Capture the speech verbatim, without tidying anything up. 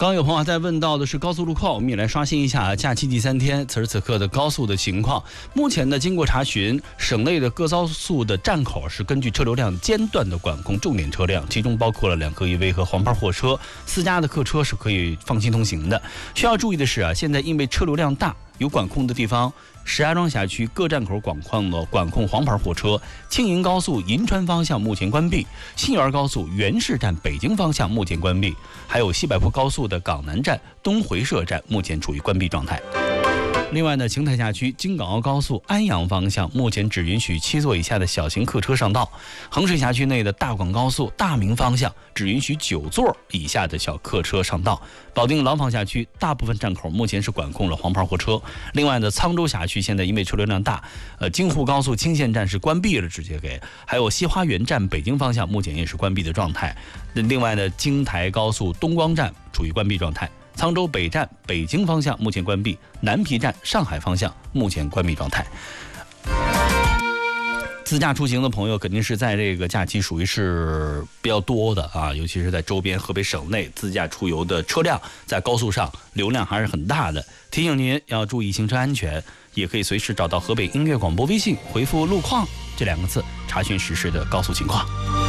刚刚有朋友在问到的是高速路况，我们也来刷新一下假期第三天此时此刻的高速的情况。目前呢，经过查询，省内的各高速的站口是根据车流量间断的管控重点车辆，其中包括了两个 E V 和黄牌货车，私家的客车是可以放心通行的。需要注意的是啊，现在因为车流量大，有管控的地方，石家庄辖区各站口管控了管控黄牌货车，庆银高速银川方向目前关闭，信源高速原市站北京方向目前关闭，还有西柏坡高速的港南站、东回社站目前处于关闭状态。另外呢，邢台辖区京港澳高速安阳方向目前只允许七座以下的小型客车上道，衡水辖区内的大广高速大明方向只允许九座以下的小客车上道。保定廊坊辖区大部分站口目前是管控了黄牌货车。另外呢，沧州辖区现在因为车流量大，呃，京沪高速清县站是关闭了，直接给，还有西花园站北京方向目前也是关闭的状态。另外呢，京台高速东光站处于关闭状态。沧州北站北京方向目前关闭，南皮站上海方向目前关闭状态。自驾出行的朋友肯定是在这个假期属于是比较多的啊，尤其是在周边河北省内自驾出游的车辆，在高速上流量还是很大的。提醒您要注意行车安全，也可以随时找到河北音乐广播微信，回复路况这两个字查询实时的高速情况。